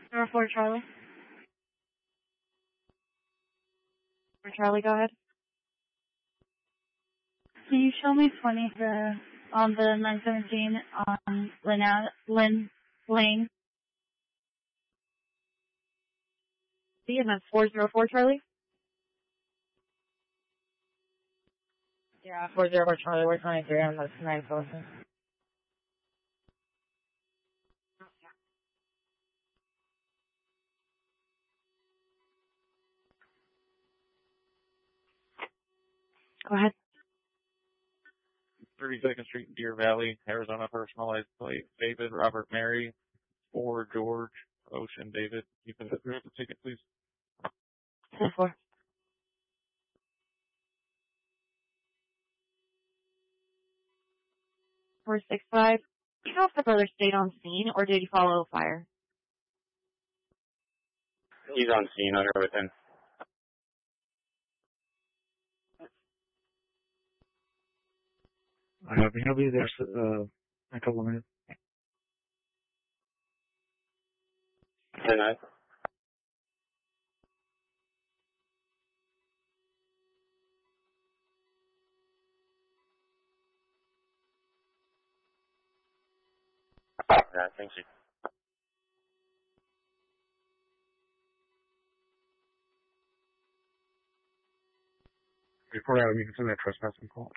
04 Charlie. For Charlie, go ahead. Can you show me 20 on the 917 on Lynn Lane? See, and that's 404 Charlie? Yeah, 404 Charlie, we're 23 on this 917. Go ahead. 32nd Street, Deer Valley, Arizona, personalized plate, David, Robert, Mary, 4 George, Ocean, David. You can put through the ticket, please. 4. 465. Do you know if the brother stayed on scene or did he follow fire? He's on scene under within. He'll be there in a couple of minutes. Tonight. Yeah, thank you. Before that, you can send that trespassing call.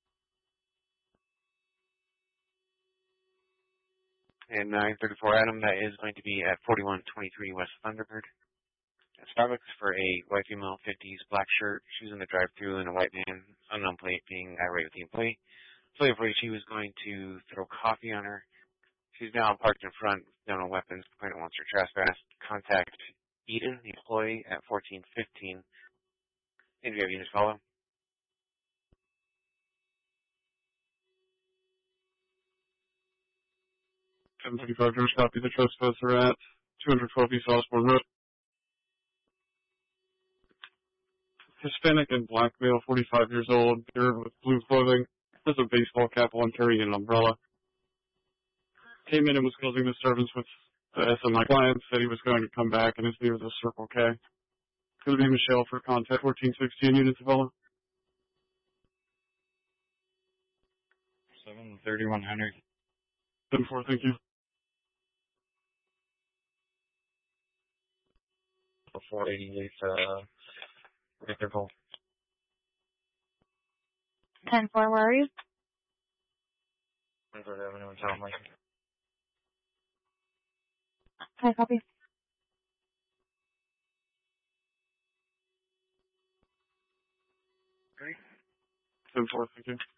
And 934 Adam, that is going to be at 4123 West Thunderbird. At Starbucks for a white female, 50s, black shirt. She was in the drive-thru and a white man, unknown plate, being irate with the employee. Employee afraid she was going to throw coffee on her. She's now parked in front, with no weapons. Complainant wants her trespassed. Contact Eden, the employee, at 1415. And do you have units follow? 1035 George, copy. The trespasser at 212 East Osborne Road. Hispanic and black male, 45 years old, beard with blue clothing, has a baseball cap on, carrying an umbrella. Came in and was causing disturbance with the SMI client, said he was going to come back and is near the Circle K. Going to be Michelle for contact 1416 units of follow. 73100. 10-4, thank you. 488, Victor Cole. 10-4, where are you? Windsor Avenue in Town Lake. Hi, copy. Okay. 10-4, thank you.